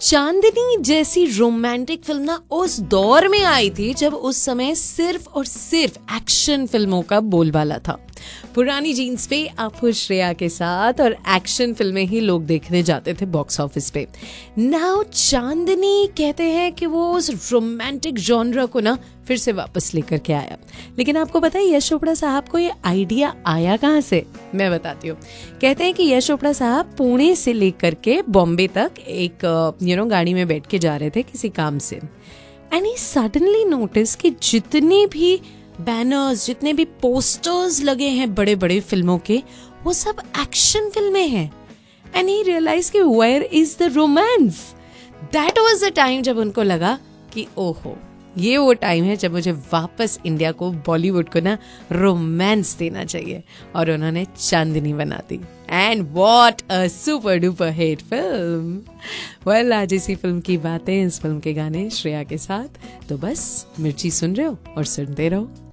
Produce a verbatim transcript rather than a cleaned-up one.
चांदनी जैसी romantic film ना उस दौर में आई थी जब उस समय सिर्फ और सिर्फ एक्शन फिल्मों का बोलबाला था। पुरानी जीन्स पे आप श्रेया के साथ और एक्शन फिल्में ही लोग देखने जाते थे बॉक्स ऑफिस पे। नाउ चांदनी कहते हैं कि वो उस रोमांटिक जॉनरा को ना फिर से वापस लेकर के आया। लेकिन आपको पता है यश चोपड़ा साहब को ये आइडिया आया कहाँ से? मैं बताती हूँ। कहते हैं कि यश चोपड़ा साहब पुणे से लेकर के बॉम्बे तक एक यू नो गाड़ी में बैठ के जा रहे थे किसी काम से, एंड ही सडनली नोटिस कि जितने भी बैनर्स, जितने भी पोस्टर्स लगे हैं बड़े बड़े फिल्मों के, वो सब एक्शन फिल्में हैं। एंड ही रियलाइज कि where is the romance. That was the time जब उनको लगा कि ओहो, ये वो टाइम है जब मुझे वापस इंडिया को, बॉलीवुड को ना रोमांस देना चाहिए। और उन्होंने चांदनी बना दी। And what a super duper hit film. Well, आज इसी फिल्म की बातें, इस फिल्म के गाने श्रेया के साथ। तो बस मिर्ची सुन रहे हो और सुनते रहो।